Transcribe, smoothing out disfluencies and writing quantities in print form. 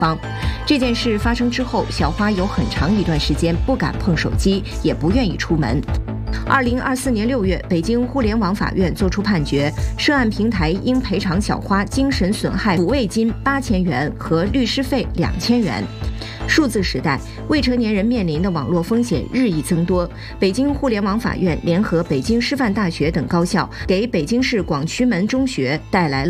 方。这件事发生之后，小花有很长一段时间不敢碰手机，也不愿意出门。2024年6月，北京互联网法院作出判决，涉案平台应赔偿小花精神损害抚慰金8000元和律师费2000元。数字时代，未成年人面临的网络风险日益增多。北京互联网法院联合北京师范大学等高校，给北京市广渠门中学带来了